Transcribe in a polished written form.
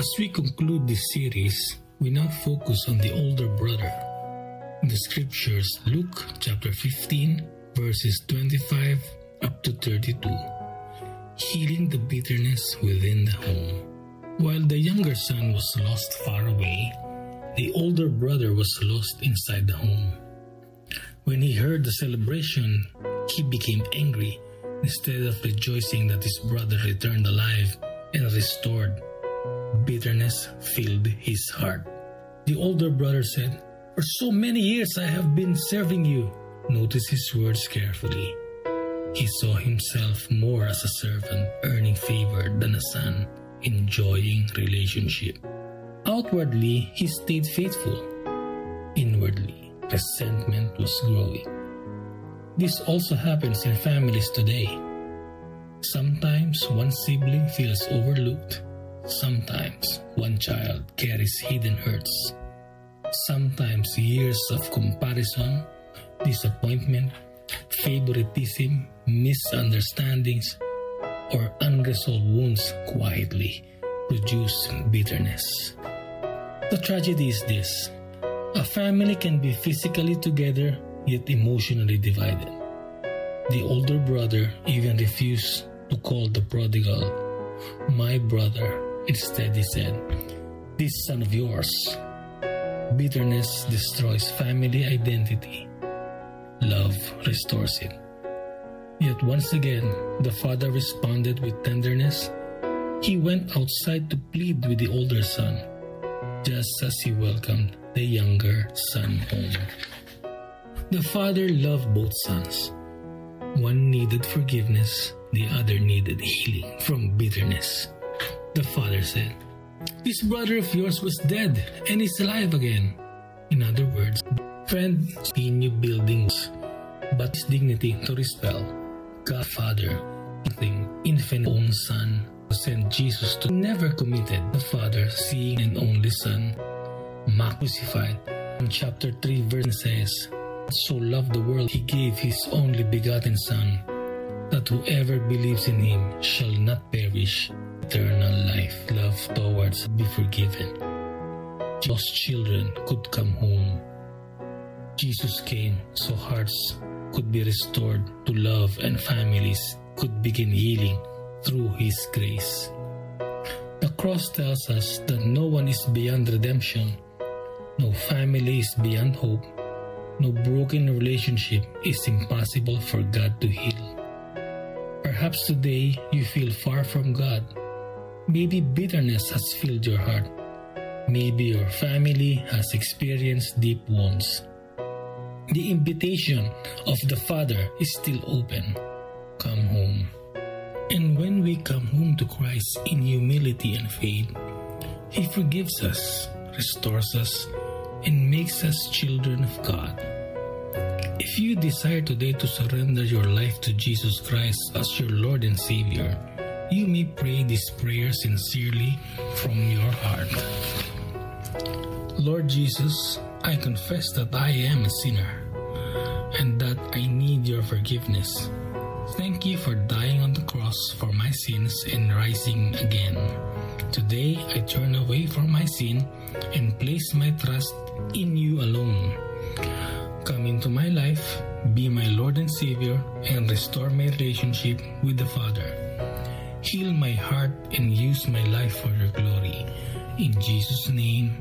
As we conclude this series, we now focus on the older brother. In the scriptures, Luke chapter 15, verses 25 up to 32, healing the bitterness within the home. While the younger son was lost far away, the older brother was lost inside the home. When he heard the celebration, he became angry instead of rejoicing that his brother returned alive and restored. Bitterness filled his heart. The older brother said, "For so many years I have been serving you." Notice his words carefully. He saw himself more as a servant, earning favor, than a son, enjoying relationship. Outwardly, he stayed faithful. Inwardly, resentment was growing. This also happens in families today. Sometimes one sibling feels overlooked. Sometimes one child carries hidden hurts. Sometimes years of comparison, disappointment, favoritism, misunderstandings, or unresolved wounds quietly produce bitterness. The tragedy is this: a family can be physically together yet emotionally divided. The older brother even refused to call the prodigal "my brother." Instead, he said, "This son of yours." Bitterness destroys family identity. Love restores it. Yet once again, the father responded with tenderness. He went outside to plead with the older son, just as he welcomed the younger son home. The father loved both sons. One needed forgiveness, the other needed healing from bitterness. The father said, "This brother of yours was dead and is alive again." In other words, friend continue building, but his dignity to respel. God Father, the infinite own Son, sent Jesus to never committed. The Father, seeing an only Son, crucified. In chapter 3 verse says, "So loved the world, he gave his only begotten Son, that whoever believes in him shall not perish, eternal life." Love towards be forgiven. Lost children could come home. Jesus came so hearts could be restored to love and families could begin healing through His grace. The cross tells us that no one is beyond redemption, no family is beyond hope, no broken relationship is impossible for God to heal. Perhaps today you feel far from God. Maybe bitterness has filled your heart. Maybe your family has experienced deep wounds. The invitation of the Father is still open. Come home. And when we come home to Christ in humility and faith, He forgives us, restores us, and makes us children of God. If you desire today to surrender your life to Jesus Christ as your Lord and Savior, you may pray this prayer sincerely from your heart. Lord Jesus, I confess that I am a sinner and that I need your forgiveness. Thank you for dying on the cross for my sins and rising again. Today, I turn away from my sin and place my trust in you alone. Come into my life, be my Lord and Savior, and restore my relationship with the Father. Heal my heart and use my life for your glory. In Jesus' name,